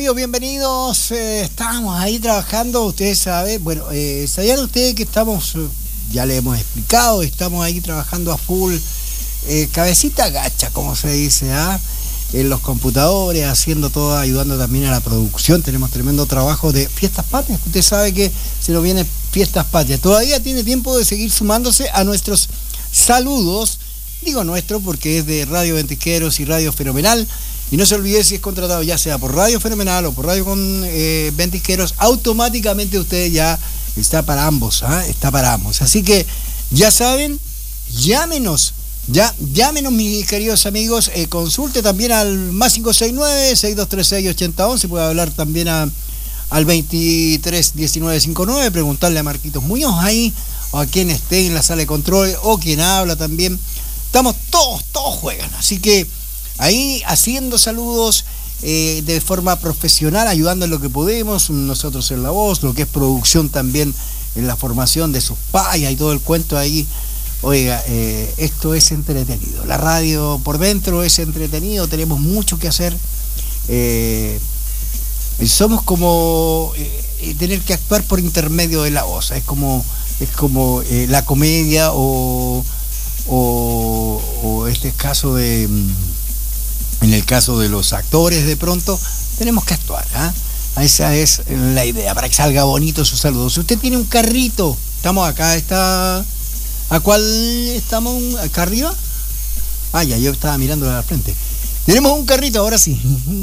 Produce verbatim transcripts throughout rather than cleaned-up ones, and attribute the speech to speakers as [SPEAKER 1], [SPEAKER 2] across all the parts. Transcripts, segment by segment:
[SPEAKER 1] Amigos, bienvenidos. Eh, estamos ahí trabajando, ustedes saben. Bueno, eh, ¿sabían ustedes que estamos, eh, ya le hemos explicado, estamos ahí trabajando a full, eh, cabecita gacha, como se dice, ¿ah? En los computadores, haciendo todo, ayudando también a la producción. Tenemos tremendo trabajo de Fiestas Patrias. Usted sabe que se nos viene Fiestas Patrias. Todavía tiene tiempo de seguir sumándose a nuestros saludos. Digo nuestro porque es de Radio Ventisqueros y Radio Fenomenal. Y no se olvide, si es contratado ya sea por Radio Fenomenal o por Radio con eh, Ventisqueros, automáticamente usted ya está para ambos, ¿eh? Está para ambos. Así que ya saben, llámenos, ya, llámenos mis queridos amigos, eh, consulte también al más cinco seis nueve, seis dos tres seis, ocho cero uno uno, puede hablar también a, al veintitrés diecinueve cincuenta y nueve, preguntarle a Marquitos Muñoz ahí, o a quien esté en la sala de control, o quien habla también. Estamos todos, todos juegan, así que ahí haciendo saludos eh, de forma profesional, ayudando en lo que podemos, nosotros en la voz, lo que es producción también en la formación de sus payas y todo el cuento ahí. Oiga, eh, esto es entretenido, la radio por dentro es entretenido, tenemos mucho que hacer, eh, somos como eh, tener que actuar por intermedio de la voz, es como, es como eh, la comedia o, o, o este caso de... En el caso de los actores, de pronto, tenemos que actuar, ¿eh? Esa es la idea, para que salga bonito su saludo. Si usted tiene un carrito, estamos acá, está... ¿A cuál estamos? ¿Acá arriba? Ah, ya, yo estaba mirando a la frente. Tenemos un carrito, ahora sí.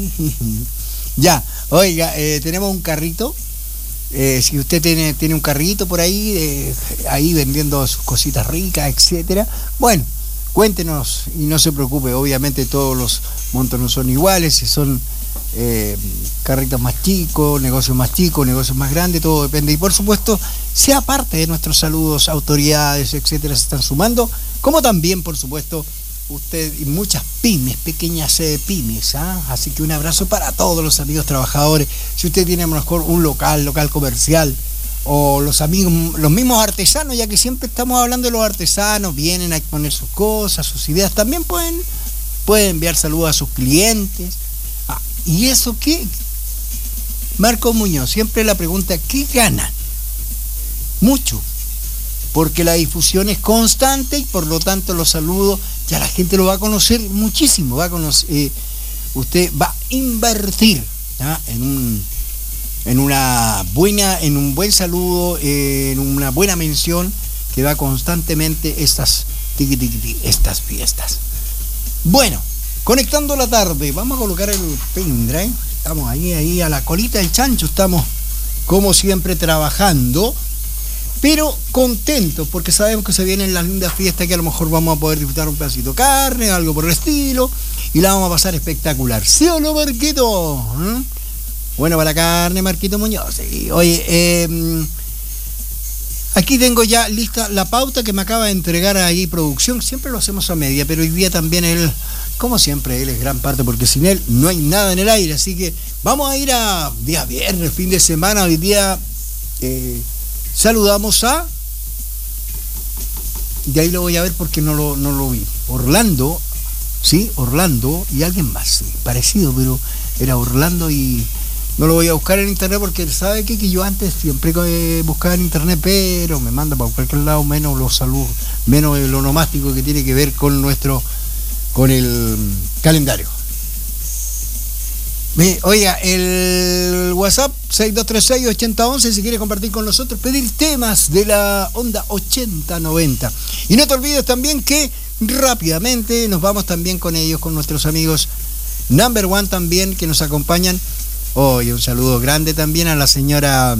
[SPEAKER 1] Ya, oiga, eh, tenemos un carrito. Eh, si usted tiene, tiene un carrito por ahí, eh, ahí vendiendo sus cositas ricas, etcétera. Bueno, cuéntenos y no se preocupe, obviamente todos los montos no son iguales, si son eh, carritos más chicos, negocios más chicos, negocios más grandes, todo depende. Y por supuesto, sea parte de nuestros saludos, autoridades, etcétera, se están sumando, como también, por supuesto, usted y muchas pymes, pequeñas eh, pymes, ¿ah? Así que un abrazo para todos los amigos trabajadores. Si usted tiene a lo mejor un local, local comercial, o los amigos, los mismos artesanos, ya que siempre estamos hablando de los artesanos, vienen a exponer sus cosas, sus ideas, también pueden, pueden enviar saludos a sus clientes. Ah, ¿y eso qué? Marco Muñoz, siempre la pregunta, ¿qué ganan? Mucho, porque la difusión es constante y por lo tanto los saludos, ya la gente lo va a conocer muchísimo, va a conocer, eh, usted va a invertir, ¿ah? en un... en una buena, en un buen saludo, en una buena mención que da constantemente estas tiqui, tiqui, tiqui, estas fiestas. Bueno, conectando la tarde, vamos a colocar el pendrive. Estamos ahí, ahí a la colita del chancho, estamos como siempre trabajando, pero contentos porque sabemos que se vienen las lindas fiestas, que a lo mejor vamos a poder disfrutar un pedacito de carne, algo por el estilo, y la vamos a pasar espectacular. ¿Sí o no, Marquito? ¿Eh? Bueno, para la carne, Marquito Muñoz. Sí. Oye, eh, aquí tengo ya lista la pauta que me acaba de entregar ahí producción. Siempre lo hacemos a media, pero hoy día también él, como siempre, él es gran parte, porque sin él no hay nada en el aire. Así que vamos a ir a día viernes, fin de semana. Hoy día eh, saludamos a... De ahí lo voy a ver porque no lo, no lo vi. Orlando, sí, Orlando y alguien más. Sí, parecido, pero era Orlando y... No lo voy a buscar en internet porque sabe que, que yo antes siempre eh, buscaba en internet, pero me manda para cualquier lado menos los saludos, menos el onomástico que tiene que ver con nuestro, con el calendario. Me, oiga, el WhatsApp seis dos tres seis, ocho cero uno uno, si quiere compartir con nosotros, pedir temas de la onda ochenta noventa. Y no te olvides también que rápidamente nos vamos también con ellos, con nuestros amigos Number One también, que nos acompañan. Hoy oh, un saludo grande también a la señora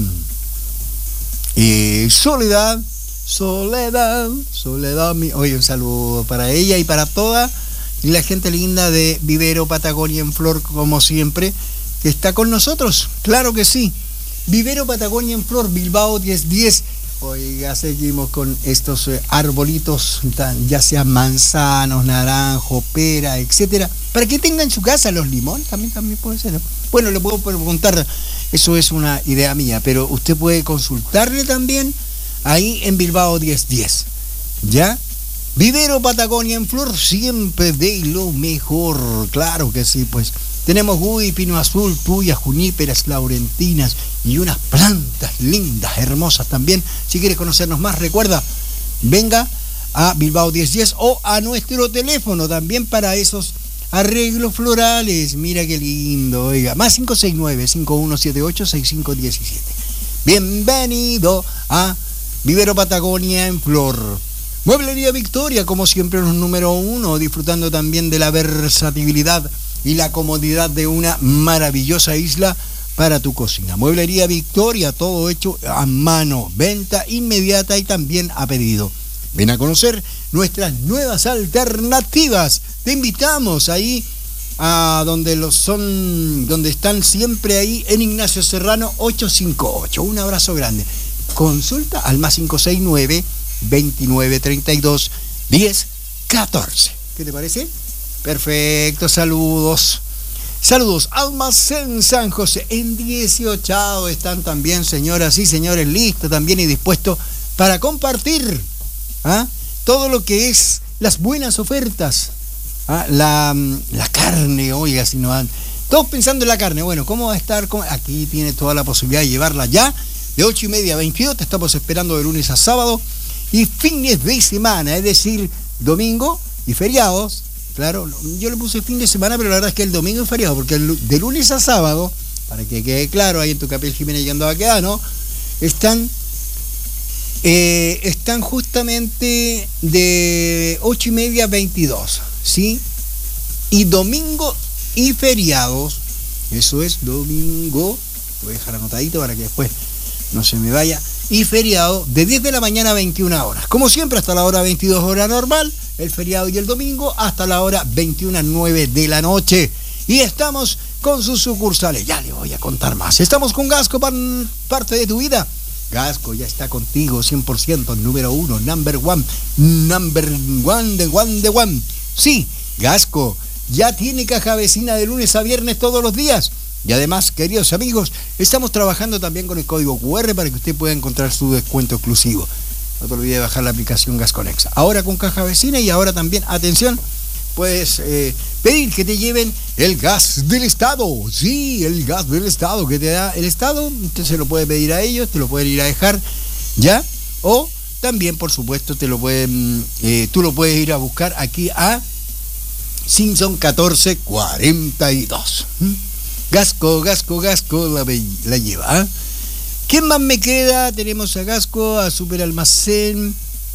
[SPEAKER 1] eh, Soledad, Soledad, Soledad. Hoy un saludo para ella y para toda y la gente linda de Vivero Patagonia en Flor, como siempre, que está con nosotros. Claro que sí. Vivero Patagonia en Flor, Bilbao diez diez. Oiga, seguimos con estos eh, arbolitos, ya sean manzanos, naranjo, pera, etcétera, para que tenga en su casa. Los limones también, también puede ser, ¿no? Bueno, le puedo preguntar, eso es una idea mía, pero usted puede consultarle también ahí en Bilbao diez diez, ¿ya? Vivero Patagonia en Flor, siempre de lo mejor, claro que sí, pues Tenemos gui, pino azul, tuyas, juníperas, laurentinas y unas plantas lindas, hermosas también. Si quieres conocernos más, recuerda, venga a Bilbao diez diez o a nuestro teléfono también para esos arreglos florales. Mira qué lindo, oiga, más cinco seis nueve, cinco uno siete ocho, seis cinco uno siete. Bienvenido a Vivero Patagonia en Flor. Mueblería Victoria, como siempre, los número uno, disfrutando también de la versatilidad y la comodidad de una maravillosa isla para tu cocina. Mueblería Victoria, todo hecho a mano, venta inmediata y también a pedido. Ven a conocer nuestras nuevas alternativas. Te invitamos ahí a donde los son, donde están siempre ahí en Ignacio Serrano ochocientos cincuenta y ocho. Un abrazo grande. Consulta al más cinco seis nueve, veintinueve treinta y dos, diez catorce. ¿Qué te parece? Perfecto, saludos. Saludos. Almacén San José en dieciocho están también, señoras y señores, listos también y dispuestos para compartir ¿ah? todo lo que es las buenas ofertas. ¿Ah? La, la carne, oiga, si no han... Todos pensando en la carne, bueno, ¿cómo va a estar? ¿Cómo? Aquí tiene toda la posibilidad de llevarla ya, de ocho y media a veintidós, te estamos esperando de lunes a sábado, y fines de semana, es decir, domingo y feriados, claro, yo le puse fin de semana, pero la verdad es que el domingo es feriado, porque el, de lunes a sábado, para que quede claro, ahí en Tucapel Jiménez y Andoaqueano, están... Eh, están justamente de ocho y media a veintidós, ¿sí? Y domingo y feriados, eso es domingo, voy a dejar anotadito para que después no se me vaya, y feriado de diez de la mañana a veintiuna horas, como siempre hasta la hora veintidós hora normal, el feriado y el domingo hasta la hora veintiuna nueve de la noche. Y estamos con sus sucursales, ya le voy a contar más. Estamos con Gasco, parte de tu vida. Gasco ya está contigo, cien por ciento, número uno, number one, number one, de one, de one. Sí, Gasco ya tiene caja vecina de lunes a viernes todos los días. Y además, queridos amigos, estamos trabajando también con el código cu erre para que usted pueda encontrar su descuento exclusivo. No te olvides de bajar la aplicación Gasconex. Ahora con caja vecina y ahora también, atención, puedes eh, pedir que te lleven el gas del Estado. Sí, el gas del Estado que te da el Estado. Usted se lo puede pedir a ellos, te lo pueden ir a dejar ya. O también, por supuesto, te lo pueden, eh, tú lo puedes ir a buscar aquí a Simpson catorce cuarenta y dos. ¿Mm? Gasco, Gasco, Gasco la, la lleva. ¿eh? ¿Quién más me queda? Tenemos a Gasco, a Super Almacén,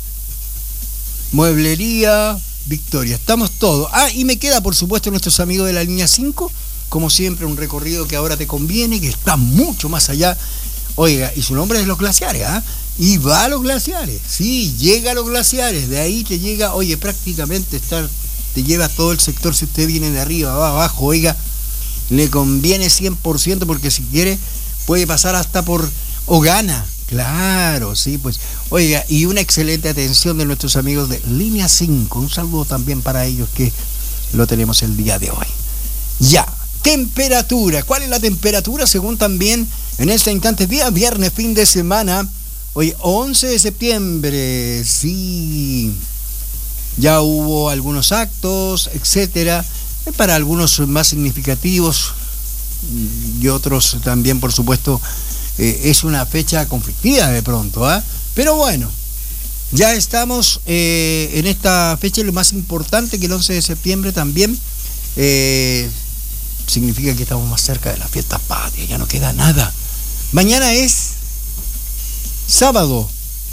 [SPEAKER 1] Mueblería Victoria, estamos todos. Ah, y me queda, por supuesto, nuestros amigos de la línea cinco, como siempre, un recorrido que ahora te conviene, que está mucho más allá. Oiga, y su nombre es Los Glaciares, ¿ah? ¿eh? Y va a Los Glaciares, sí, llega a Los Glaciares, de ahí te llega, oye, prácticamente estar, te lleva todo el sector, si usted viene de arriba, va abajo, oiga, le conviene cien por ciento, porque si quiere, puede pasar hasta por Ogana. Claro, sí, pues, oiga, y una excelente atención de nuestros amigos de Línea cinco, un saludo también para ellos que lo tenemos el día de hoy. Ya, temperatura, ¿cuál es la temperatura? Según también en este instante, día viernes, fin de semana, hoy once de septiembre, sí, ya hubo algunos actos, etcétera, para algunos más significativos y otros también, por supuesto. Eh, es una fecha conflictiva de pronto, ¿eh? Pero bueno, ya estamos eh, en esta fecha, y lo más importante que el once de septiembre también eh, significa que estamos más cerca de las fiestas patrias, ya no queda nada. Mañana es sábado,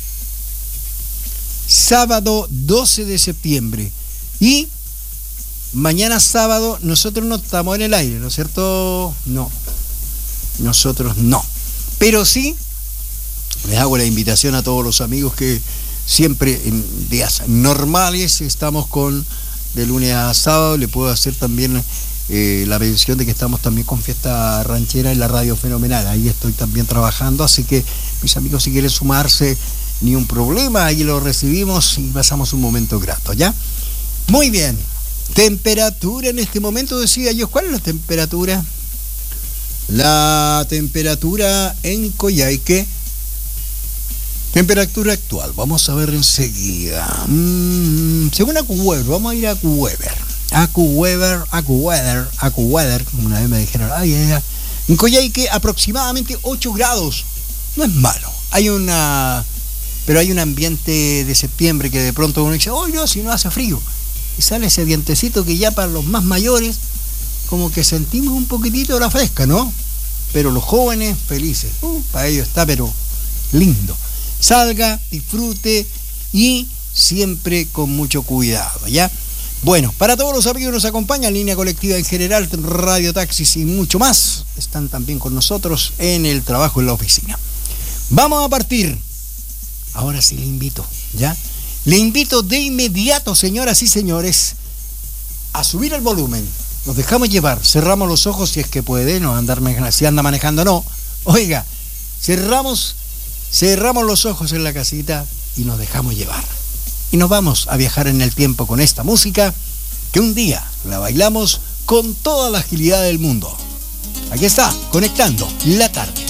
[SPEAKER 1] sábado doce de septiembre, y mañana sábado nosotros no estamos en el aire, ¿no es cierto? No, nosotros no. Pero sí, les hago la invitación a todos los amigos que siempre en días normales estamos con de lunes a sábado. Le puedo hacer también eh, la mención de que estamos también con Fiesta Ranchera en la Radio Fenomenal. Ahí estoy también trabajando, así que mis amigos, si quieren sumarse, ni un problema, ahí lo recibimos y pasamos un momento grato, ¿ya? Muy bien, temperatura en este momento, decía yo, ¿cuál es la temperatura? La temperatura en Coyhaique, temperatura actual, vamos a ver enseguida. Mm, según AccuWeather, vamos a ir a AccuWeather. AccuWeather, AccuWeather, AccuWeather, una vez me dijeron, ay, ay, ay. En Coyhaique aproximadamente ocho grados. No es malo. Hay una, pero hay un ambiente de septiembre que de pronto uno dice, oh no, si no hace frío. Y sale ese vientecito que ya para los más mayores, como que sentimos un poquitito de la fresca, ¿no? Pero los jóvenes felices, uh, para ellos está pero lindo. Salga, disfrute y siempre con mucho cuidado, ¿ya? Bueno, para todos los amigos que nos acompañan, Línea Colectiva en general, Radio Taxis y mucho más, están también con nosotros en el trabajo en la oficina. Vamos a partir. Ahora sí le invito, ¿ya? Le invito de inmediato, señoras y señores, a subir el volumen. Nos dejamos llevar, cerramos los ojos si es que puede, no andar si anda manejando, no. Oiga, cerramos, cerramos los ojos en la casita y nos dejamos llevar. Y nos vamos a viajar en el tiempo con esta música que un día la bailamos con toda la agilidad del mundo. Aquí está, conectando la tarde.